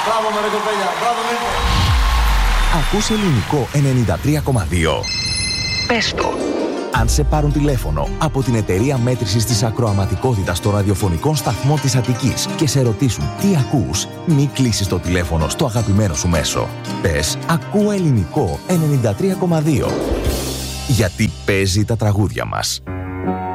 Μπράβο με ρε κοπέλια, μπράβο Νίκο. Ακούς Ελληνικό 93,2. Πες το. Αν σε πάρουν τηλέφωνο από την εταιρεία μέτρησης της ακροαματικότητας των ραδιοφωνικών σταθμών της Αττικής και σε ρωτήσουν τι ακούς, μη κλείσεις το τηλέφωνο στο αγαπημένο σου μέσο. Πες «Ακούω Ελληνικό 93,2». Γιατί παίζει τα τραγούδια μας.